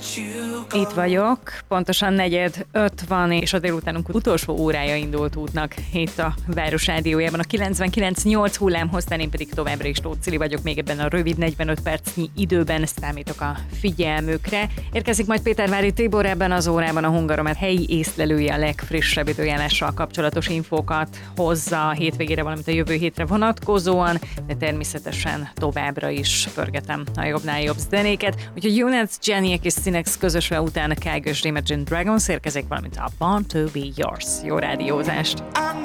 Itt vagyok, pontosan 4:05 van, és a délutánunk utolsó órája indult útnak itt a Város Rádiójában. A 99.8 hullámhoztán, én pedig továbbra is Tóth Cili vagyok, még ebben a rövid 45 percnyi időben számítok a figyelmükre. Érkezik majd Pétervári Tibor ebben az órában, a Hungaromet helyi észlelője a legfrissebb időjárással kapcsolatos infókat hozza a hétvégére, valamint a jövő hétre vonatkozóan, de természetesen továbbra is pörgetem a jobbnál jobb zenéket. Úgyhogy Units, Geniek és Sinex közösve után a Kálgös Imagine Dragons érkezik, valamint a Born to be Yours. Jó rádiózást!